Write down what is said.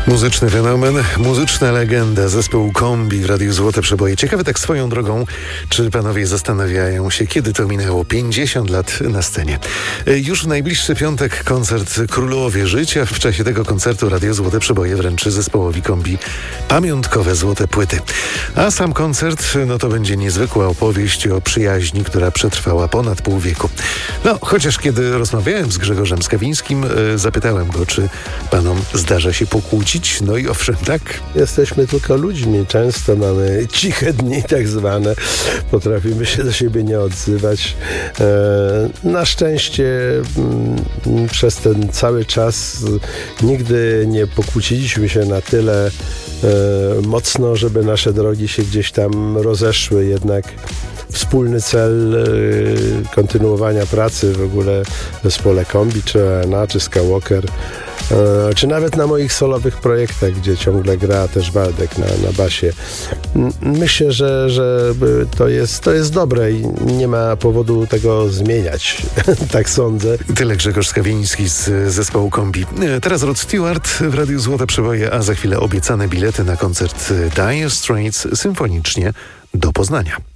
Muzyczny fenomen, muzyczna legenda zespołu Kombi w Radiu Złote Przeboje. Ciekawe tak swoją drogą, czy panowie zastanawiają się, kiedy to minęło 50 lat na scenie. Już w najbliższy piątek koncert Królowie Życia. W czasie tego koncertu Radio Złote Przeboje wręczy zespołowi Kombi pamiątkowe złote płyty. A sam koncert, no to będzie niezwykła opowieść o przyjaźni, która przetrwała ponad pół wieku. No, chociaż kiedy rozmawiałem z Grzegorzem Skawińskim, zapytałem go, czy panom zdarza się pokłócić. No i owszem, tak. Jesteśmy tylko ludźmi. Często mamy ciche dni tak zwane. Potrafimy się do siebie nie odzywać. Na szczęście przez ten cały czas nigdy nie pokłóciliśmy się na tyle mocno, żeby nasze drogi się gdzieś tam rozeszły. Jednak wspólny cel kontynuowania pracy w ogóle w zespole Kombi, czy ONA, czy Skywalker, czy nawet na moich solowych projektach, gdzie ciągle gra też Waldek na basie. Myślę, że to jest dobre i nie ma powodu tego zmieniać. Tak sądzę. Tyle Grzegorz Skawiński z zespołu Kombi. Teraz Rod Stewart w Radiu Złote Przeboje, a za chwilę obiecane bilety na koncert Dire Straits symfonicznie do Poznania.